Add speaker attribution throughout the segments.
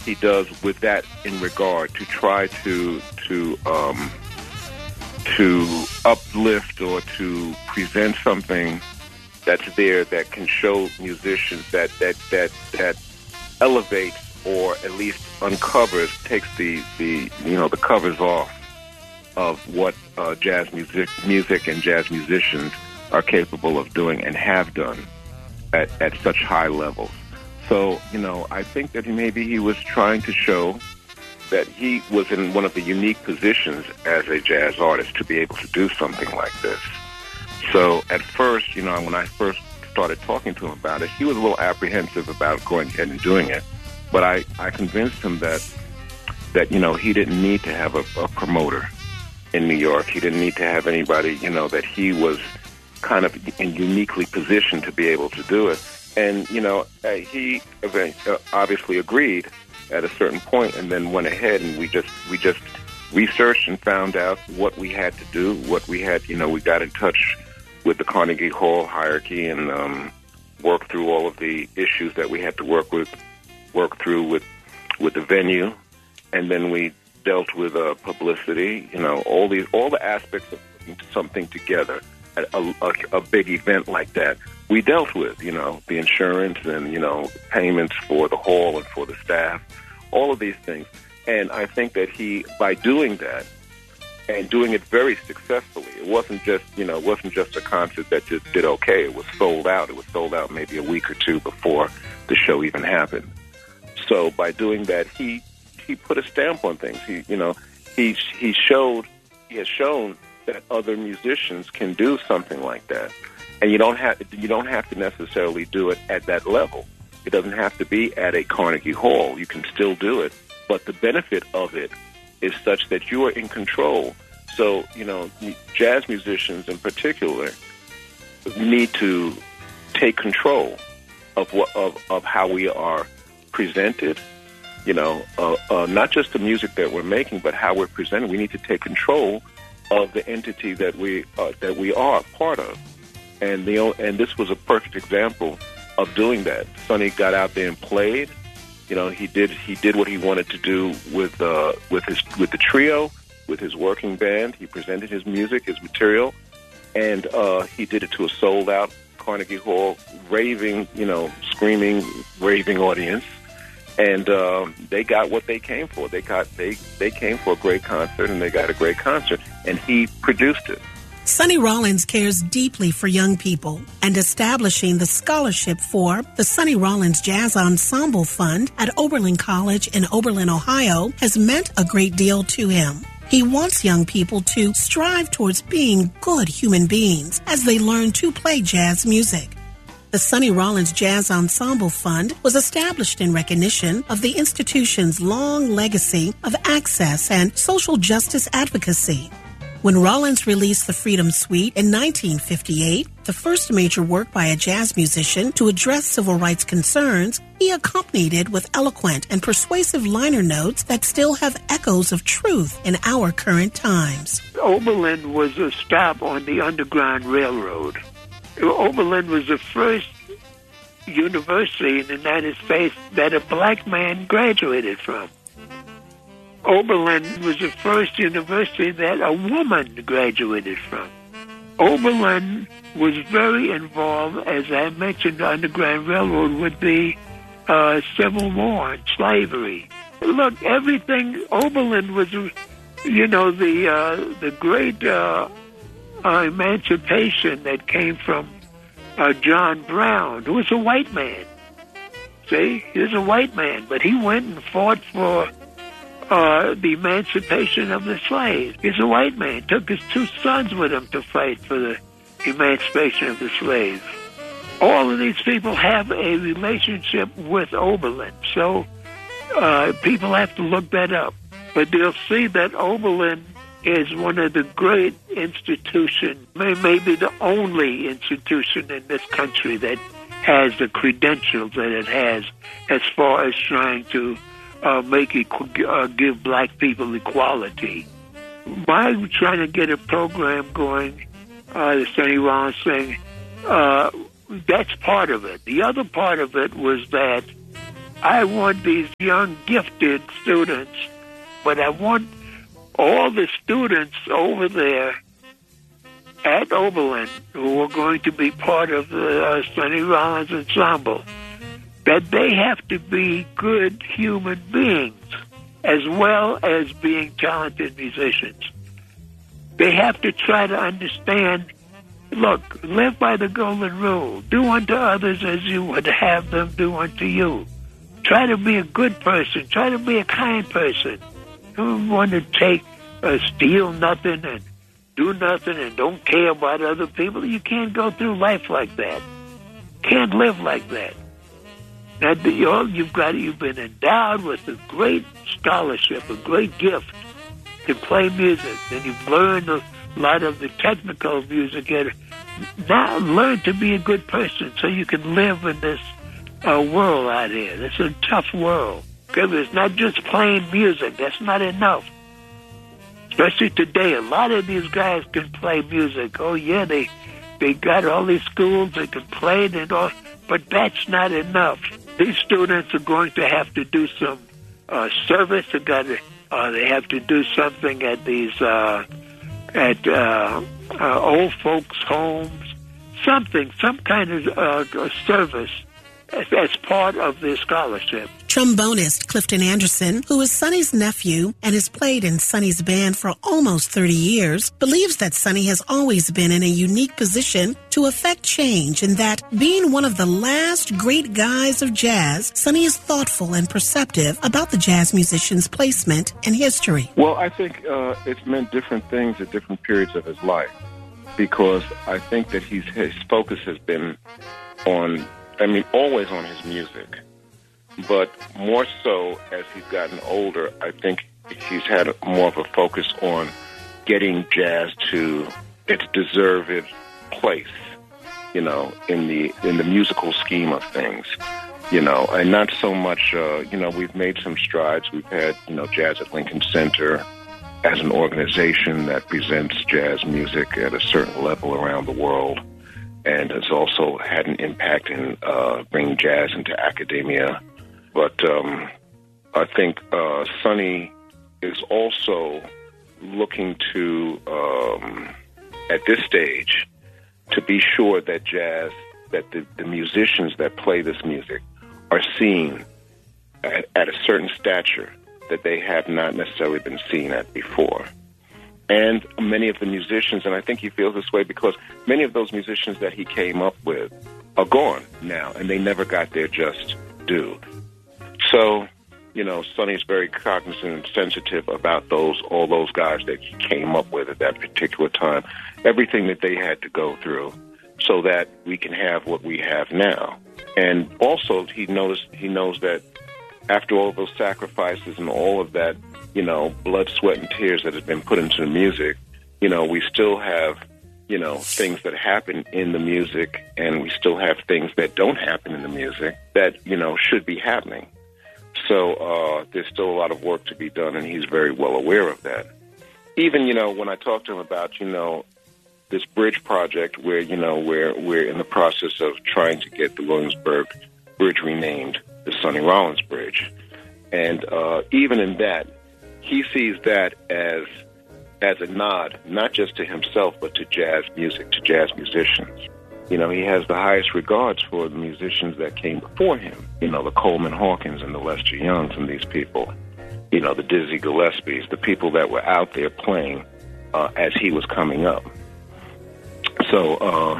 Speaker 1: he does with that in regard to try to uplift or to present something that's there that can show musicians that elevates or at least uncovers, takes the covers off of what jazz music and jazz musicians are capable of doing and have done at such high levels. So, I think that maybe he was trying to show that he was in one of the unique positions as a jazz artist to be able to do something like this. So at first, when I first started talking to him about it, he was a little apprehensive about going ahead and doing it. But I convinced him that he didn't need to have a promoter in New York. He didn't need to have anybody, that he was kind of uniquely positioned to be able to do it. And, he obviously agreed at a certain point and then went ahead and we just researched and found out what we had to do, what we had, we got in touch with the Carnegie Hall hierarchy and worked through all of the issues that we had to work through with the venue, and then we dealt with publicity, all the aspects of putting something together, a big event like that. We dealt with, the insurance and, payments for the hall and for the staff, all of these things. And I think that by doing that and doing it very successfully, it wasn't just a concert that just did okay. It was sold out. It was sold out maybe a week or two before the show even happened. So by doing that, he put a stamp on things. He has shown that other musicians can do something like that. And you don't have to necessarily do it at that level. It doesn't have to be at a Carnegie Hall. You can still do it, but the benefit of it is such that you are in control. So, jazz musicians in particular need to take control of how we are presented. Not just the music that we're making, but how we're presented. We need to take control of the entity that we are part of. And this was a perfect example of doing that. Sonny got out there and played. He did what he wanted to do with the trio, with his working band. He presented his music, his material, and he did it to a sold out Carnegie Hall, raving, screaming, raving audience. And they got what they came for. They came for a great concert, and they got a great concert, and he produced it.
Speaker 2: Sonny Rollins cares deeply for young people, and establishing the scholarship for the Sonny Rollins Jazz Ensemble Fund at Oberlin College in Oberlin, Ohio, has meant a great deal to him. He wants young people to strive towards being good human beings as they learn to play jazz music. The Sonny Rollins Jazz Ensemble Fund was established in recognition of the institution's long legacy of access and social justice advocacy. When Rollins released the Freedom Suite in 1958, the first major work by a jazz musician to address civil rights concerns, he accompanied it with eloquent and persuasive liner notes that still have echoes of truth in our current times.
Speaker 3: Oberlin was a stop on the Underground Railroad. Oberlin was the first university in the United States that a black man graduated from. Oberlin was the first university that a woman graduated from. Oberlin was very involved, as I mentioned, the Underground Railroad with the Civil War and slavery. Look, everything, Oberlin was, the great emancipation that came from John Brown, who was a white man. See, he was a white man, but he went and fought for the emancipation of the slaves. He's a white man. Took his two sons with him to fight for the emancipation of the slaves. All of these people have a relationship with Oberlin, so people have to look that up. But they'll see that Oberlin is one of the great institutions, maybe the only institution in this country that has the credentials that it has as far as trying to give black people equality. By trying to get a program going, the Sonny Rollins thing, that's part of it. The other part of it was that I want these young, gifted students, but I want all the students over there at Oberlin who are going to be part of the Sonny Rollins Ensemble, that they have to be good human beings as well as being talented musicians. They have to try to understand, look, live by the golden rule. Do unto others as you would have them do unto you. Try to be a good person. Try to be a kind person. Don't want to steal nothing and do nothing and don't care about other people. You can't go through life like that. Can't live like that. Now, you've been endowed with a great scholarship, a great gift to play music, and you've learned a lot of the technical music. And now learn to be a good person so you can live in this world out here. It's a tough world. Because it's not just playing music. That's not enough. Especially today, a lot of these guys can play music. Oh, yeah, they got all these schools, they can play it and all, but that's not enough. These students are going to have to do some service. They have to do something at these old folks' homes, some kind of service as part of their scholarship.
Speaker 2: Trombonist Clifton Anderson, who is Sonny's nephew and has played in Sonny's band for almost 30 years, believes that Sonny has always been in a unique position to affect change, and that being one of the last great guys of jazz, Sonny is thoughtful and perceptive about the jazz musician's placement and history.
Speaker 1: Well, I think it's meant different things at different periods of his life, because I think that his focus has been always on his music. But more so as he's gotten older, I think he's had more of a focus on getting jazz to its deserved place, in the musical scheme of things, and not so much, we've made some strides. We've had, Jazz at Lincoln Center as an organization that presents jazz music at a certain level around the world, and has also had an impact in bringing jazz into academia. But I think Sonny is also looking to, at this stage, to be sure that the musicians that play this music are seen at a certain stature that they have not necessarily been seen at before. And many of the musicians, and I think he feels this way because many of those musicians that he came up with are gone now, and they never got their just due. So, Sonny's very cognizant and sensitive about all those guys that he came up with at that particular time, everything that they had to go through so that we can have what we have now. And also, he knows that after all those sacrifices and all of that, blood, sweat, and tears that have been put into the music, we still have, things that happen in the music, and we still have things that don't happen in the music that, should be happening. So there's still a lot of work to be done, and he's very well aware of that. Even, when I talk to him about, this bridge project where, we're in the process of trying to get the Williamsburg Bridge renamed the Sonny Rollins Bridge. And even in that, he sees that as a nod, not just to himself, but to jazz music, to jazz musicians. He has the highest regards for the musicians that came before him, the Coleman Hawkins and the Lester Youngs and these people, the Dizzy Gillespies, the people that were out there playing as he was coming up. So,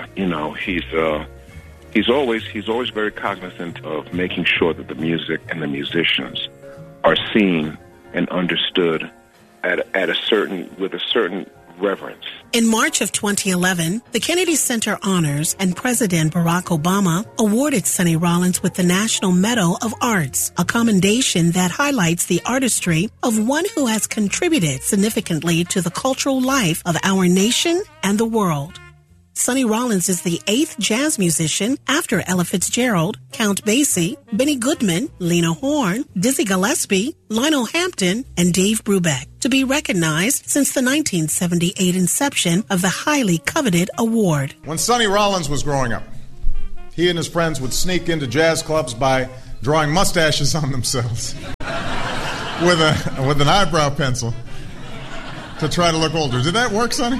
Speaker 1: he's always very cognizant of making sure that the music and the musicians are seen and understood with a certain reverence.
Speaker 2: In March of 2011, the Kennedy Center Honors and President Barack Obama awarded Sonny Rollins with the National Medal of Arts, a commendation that highlights the artistry of one who has contributed significantly to the cultural life of our nation and the world. Sonny Rollins is the 8th jazz musician after Ella Fitzgerald, Count Basie, Benny Goodman, Lena Horne, Dizzy Gillespie, Lionel Hampton, and Dave Brubeck to be recognized since the 1978 inception of the highly coveted award.
Speaker 4: When Sonny Rollins was growing up, he and his friends would sneak into jazz clubs by drawing mustaches on themselves with an eyebrow pencil to try to look older. Did that work, Sonny?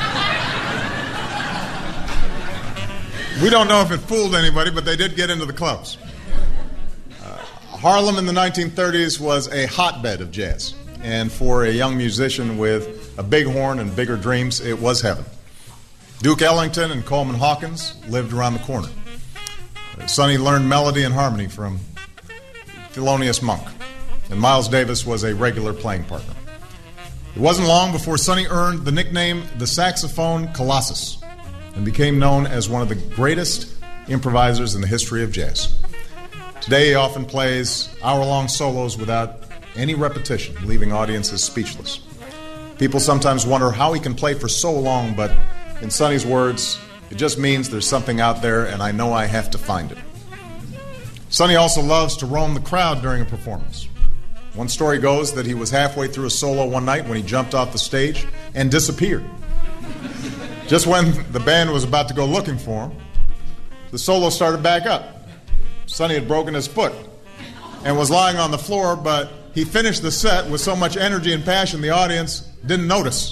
Speaker 4: We don't know if it fooled anybody, but they did get into the clubs. Harlem in the 1930s was a hotbed of jazz. And for a young musician with a big horn and bigger dreams, it was heaven. Duke Ellington and Coleman Hawkins lived around the corner. Sonny learned melody and harmony from Thelonious Monk. And Miles Davis was a regular playing partner. It wasn't long before Sonny earned the nickname the Saxophone Colossus and became known as one of the greatest improvisers in the history of jazz. Today he often plays hour-long solos without any repetition, leaving audiences speechless. People sometimes wonder how he can play for so long, but in Sonny's words, it just means there's something out there and I know I have to find it. Sonny also loves to roam the crowd during a performance. One story goes that he was halfway through a solo one night when he jumped off the stage and disappeared. Just when the band was about to go looking for him, the solo started back up. Sonny had broken his foot and was lying on the floor, but he finished the set with so much energy and passion the audience didn't notice.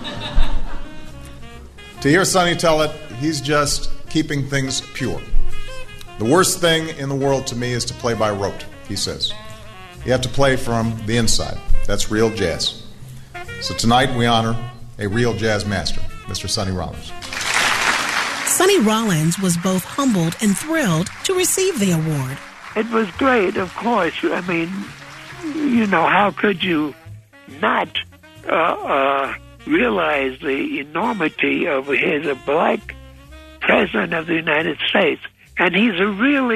Speaker 4: To hear Sonny tell it, he's just keeping things pure. The worst thing in the world to me is to play by rote, he says. You have to play from the inside. That's real jazz. So tonight we honor a real jazz master, Mr. Sonny Rollins.
Speaker 2: Sonny Rollins was both humbled and thrilled to receive the award.
Speaker 3: It was great, of course. I mean, you know, how could you not realize the enormity of his a black president of the United States? And he is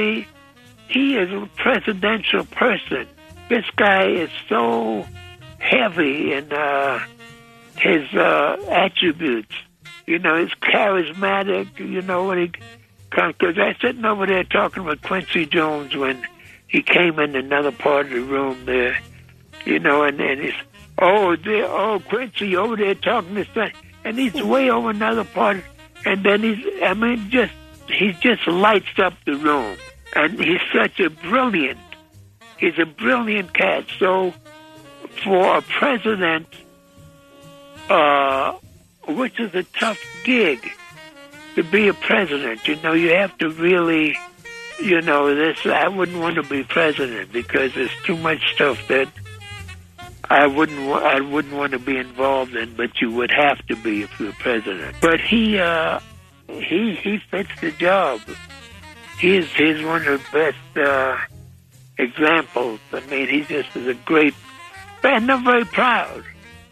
Speaker 3: a presidential person. This guy is so heavy in his attributes. You know, he's charismatic, you know, when because I was sitting over there talking with Quincy Jones when he came in another part of the room there, you know, and he's, Quincy over there talking to son, and he's way over another part, and then he just lights up the room, and he's a brilliant cat. So for a president, which is a tough gig to be a president, you know, you have to really, you know, I wouldn't want to be president because there's too much stuff that I wouldn't want to be involved in, but you would have to be if you're president. But he fits the job. He's one of the best examples. I mean, he just is a great, and I'm very proud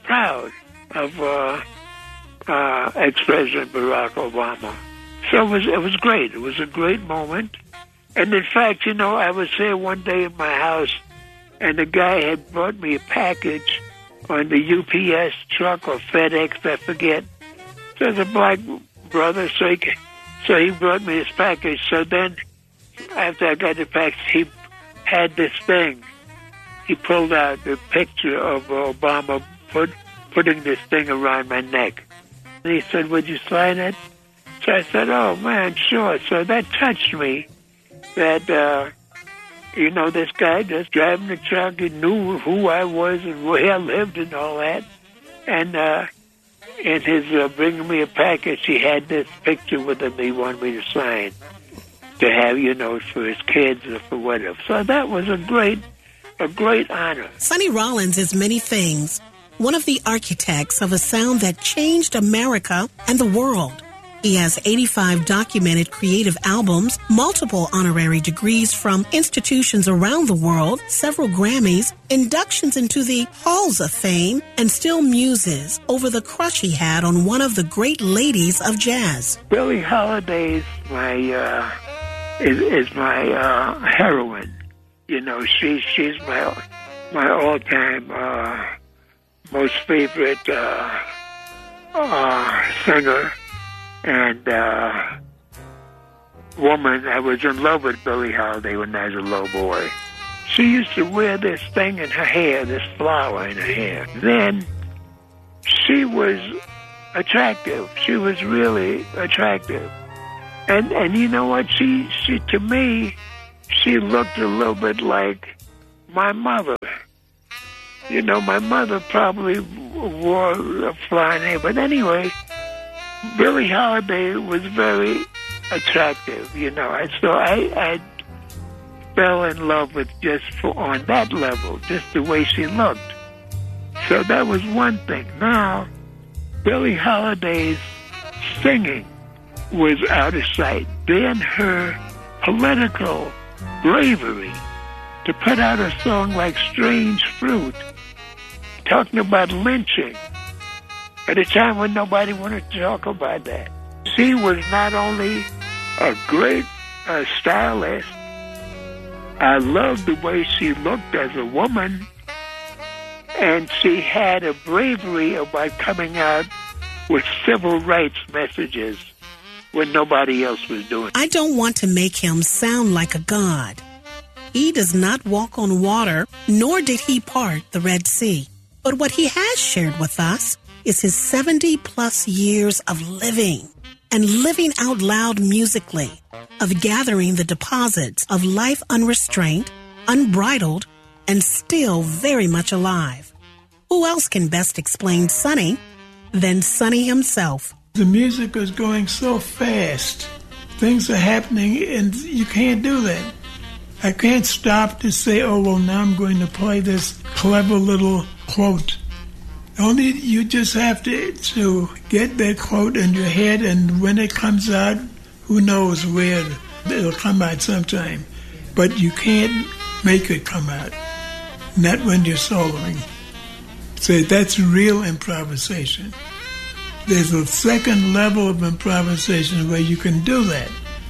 Speaker 3: of ex-President Barack Obama. So it was great. It was a great moment. And in fact, you know, I was there one day in my house, and the guy had brought me a package on the UPS truck or FedEx, I forget. So it's a black brother, so he brought me this package. So then, after I got the package, he had this thing. He pulled out the picture of Obama putting this thing around my neck. And he said, "Would you sign it?" So I said, "Oh, man, sure." So that touched me that, you know, this guy just driving the truck, he knew who I was and where I lived and all that. And in his bringing me a package, he had this picture with him he wanted me to sign to have, you know, for his kids or for whatever. So that was a great honor.
Speaker 2: Sonny Rollins is many things. One of the architects of a sound that changed America and the world. He has 85 documented creative albums, multiple honorary degrees from institutions around the world, several Grammys, inductions into the Halls of Fame, and still muses over the crush he had on one of the great ladies of jazz.
Speaker 3: Billie Holiday is my heroine. You know, she's my all-time most favorite singer. And woman, I was in love with Billie Holiday when I was a little boy. She used to wear this thing in her hair, this flower in her hair. Then she was attractive. She was really attractive. And you know what? She to me, she looked a little bit like my mother. You know, my mother probably wore a flying hair. But anyway, Billie Holiday was very attractive, you know. So I fell in love with on that level, just the way she looked. So that was one thing. Now, Billie Holiday's singing was out of sight. Then her political bravery to put out a song like Strange Fruit, talking about lynching, at a time when nobody wanted to talk about that. She was not only a great stylist, I loved the way she looked as a woman, and she had a bravery about coming out with civil rights messages when nobody else was doing it.
Speaker 2: I don't want to make him sound like a god. He does not walk on water, nor did he part the Red Sea. But what he has shared with us is his 70-plus years of living, and living out loud musically, of gathering the deposits of life unrestrained, unbridled, and still very much alive. Who else can best explain Sonny than Sonny himself?
Speaker 5: The music is going so fast. Things are happening, and you can't do that. I can't stop to say, oh, well, now I'm going to play this clever little quote. Only you just have to get that quote in your head, and when it comes out, who knows where it'll come out sometime. But you can't make it come out. Not when you're soloing. So that's real improvisation. There's a second level of improvisation where you can do that.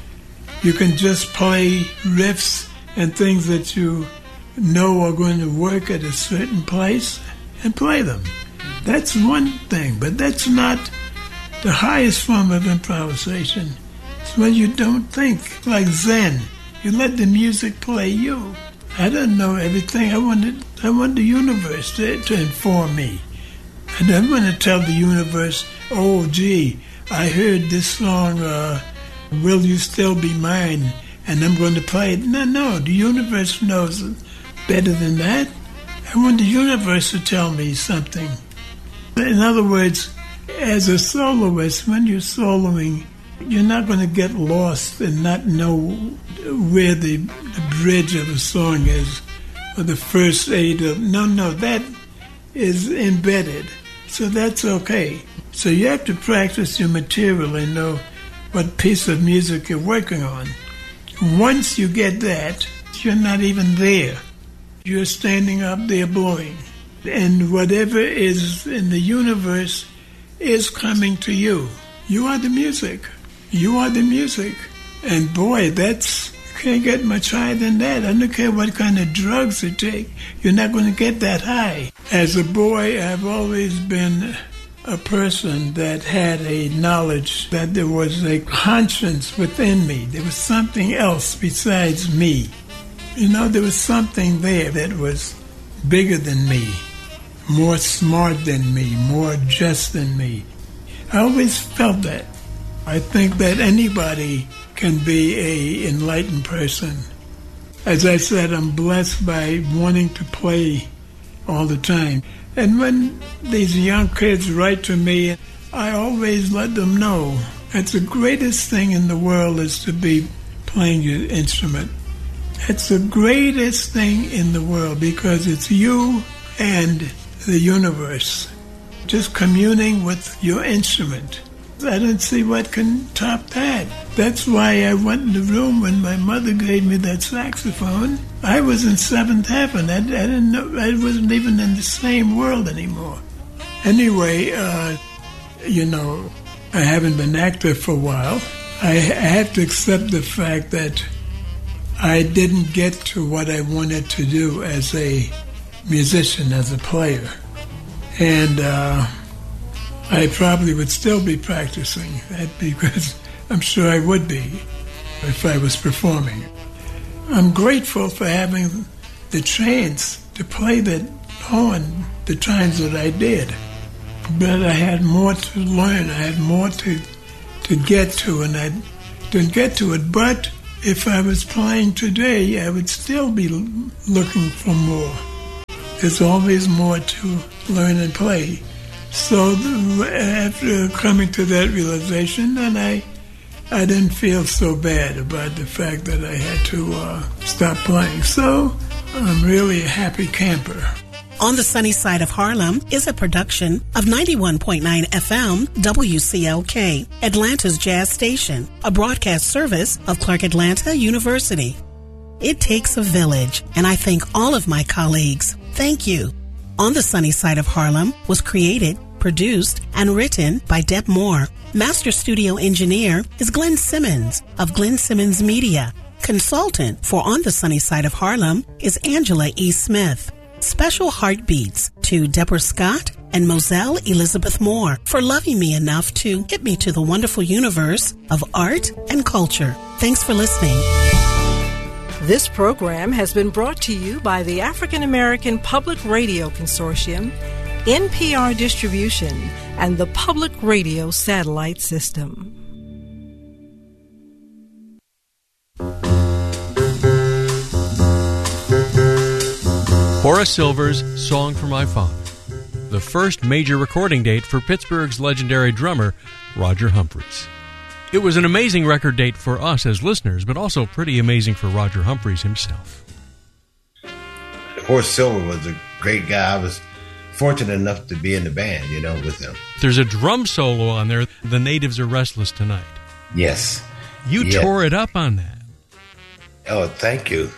Speaker 5: You can just play riffs and things that you know are going to work at a certain place and play them. That's one thing, but that's not the highest form of improvisation. It's when you don't think, like Zen. You let the music play you. I don't know everything. I want the universe to inform me. I don't want to tell the universe, oh, gee, I heard this song, Will You Still Be Mine, and I'm going to play it. No, the universe knows better than that. I want the universe to tell me something. In other words, as a soloist, when you're soloing, you're not going to get lost and not know where the bridge of the song is, or the first aid of... No, that is embedded. So that's okay. So you have to practice your material and know what piece of music you're working on. Once you get that, you're not even there. You're standing up there blowing. And whatever is in the universe is coming to you. You are the music. You are the music. And boy, you can't get much higher than that. I don't care what kind of drugs you take. You're not going to get that high. As a boy, I've always been a person that had a knowledge that there was a conscience within me. There was something else besides me. You know, there was something there that was bigger than me, more smart than me, more just than me. I always felt that. I think that anybody can be an enlightened person. As I said, I'm blessed by wanting to play all the time. And when these young kids write to me, I always let them know that the greatest thing in the world is to be playing your instrument. It's the greatest thing in the world because it's you and the universe just communing with your instrument. I don't see what can top that. That's why I went in the room when my mother gave me that saxophone. I was in seventh heaven. I didn't know. I wasn't even in the same world anymore. Anyway, I haven't been active for a while. I have to accept the fact that I didn't get to what I wanted to do as a musician, as a player. And I probably would still be practicing that because I'm sure I would be if I was performing. I'm grateful for having the chance to play that poem the times that I did. But I had more to learn. I had more to get to, and I didn't get to it. But if I was playing today, I would still be looking for more. There's always more to learn and play. So after coming to that realization, then I didn't feel so bad about the fact that I had to stop playing. So I'm really a happy camper.
Speaker 2: On the Sunny Side of Harlem is a production of 91.9 FM WCLK, Atlanta's jazz station, a broadcast service of Clark Atlanta University. It takes a village, and I thank all of my colleagues. Thank you. On the Sunny Side of Harlem was created, produced, and written by Deb Moore. Master studio engineer is Glenn Simmons of Glenn Simmons Media. Consultant for On the Sunny Side of Harlem is Angela E. Smith. Special heartbeats to Deborah Scott and Moselle Elizabeth Moore for loving me enough to get me to the wonderful universe of art and culture. Thanks for listening.
Speaker 6: This program has been brought to you by the African American Public Radio Consortium, NPR Distribution, and the Public Radio Satellite System.
Speaker 7: Horace Silver's Song for My Father, the first major recording date for Pittsburgh's legendary drummer, Roger Humphries. It was an amazing record date for us as listeners, but also pretty amazing for Roger Humphries himself.
Speaker 8: Horace Silver was a great guy. I was fortunate enough to be in the band, with him.
Speaker 7: There's a drum solo on there, The Natives Are Restless Tonight.
Speaker 8: Yes.
Speaker 7: You tore it up on that.
Speaker 8: Oh, thank you.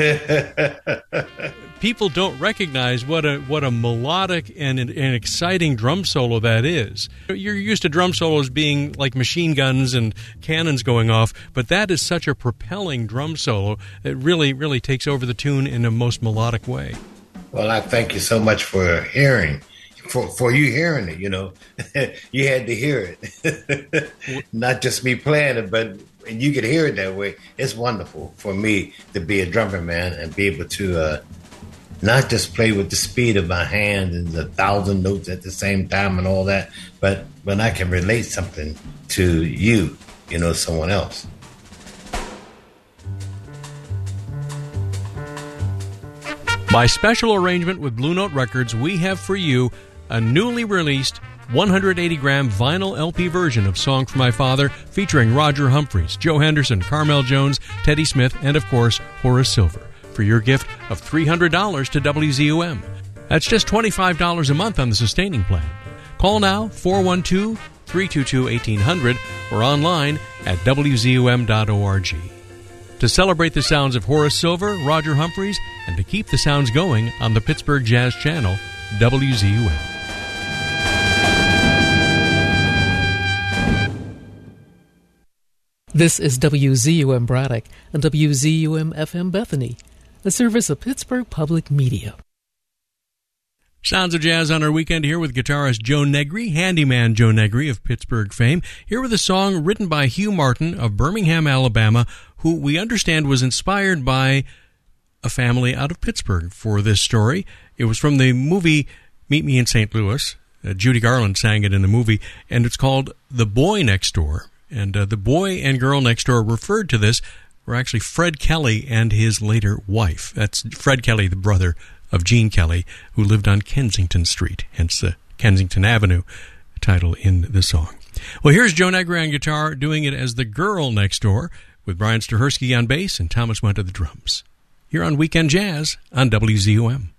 Speaker 7: People don't recognize what a melodic and an exciting drum solo that is. You're used to drum solos being like machine guns and cannons going off, but that is such a propelling drum solo that really, really takes over the tune in a most melodic way.
Speaker 8: Well, I thank you so much for hearing. For you hearing it, you had to hear it. Not just me playing it, but and you could hear it that way. It's wonderful for me to be a drummer, man, and be able to not just play with the speed of my hand and 1,000 notes at the same time and all that, but when I can relate something to you, someone else.
Speaker 7: By special arrangement with Blue Note Records, we have for you a newly released 180-gram vinyl LP version of Song for My Father featuring Roger Humphries, Joe Henderson, Carmel Jones, Teddy Smith, and, of course, Horace Silver for your gift of $300 to WZUM. That's just $25 a month on the sustaining plan. Call now, 412-322-1800, or online at WZUM.org. To celebrate the sounds of Horace Silver, Roger Humphries, and to keep the sounds going on the Pittsburgh Jazz Channel, WZUM.
Speaker 9: This is WZUM Braddock and WZUM FM Bethany, a service of Pittsburgh Public Media.
Speaker 7: Sounds of Jazz on our weekend here with guitarist Joe Negri, handyman Joe Negri of Pittsburgh fame, here with a song written by Hugh Martin of Birmingham, Alabama, who we understand was inspired by a family out of Pittsburgh for this story. It was from the movie Meet Me in St. Louis. Judy Garland sang it in the movie, and it's called The Boy Next Door. And the boy and girl next door referred to this were actually Fred Kelly and his later wife. That's Fred Kelly, the brother of Gene Kelly, who lived on Kensington Street, hence the Kensington Avenue title in the song. Well, here's Joe Negri on guitar doing it as the girl next door with Brian Stahersky on bass and Thomas Munt at the drums. Here on Weekend Jazz on WZUM.